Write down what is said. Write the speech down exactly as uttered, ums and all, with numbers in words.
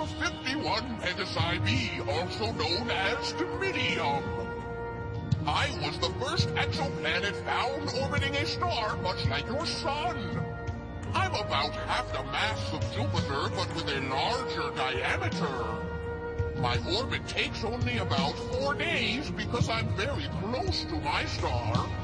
fifty-one Pegasi b, also known as Dimidium. I was the first exoplanet found orbiting a star much like your sun. I'm about half the mass of Jupiter, but with a larger diameter. My orbit takes only about four days because I'm very close to my star,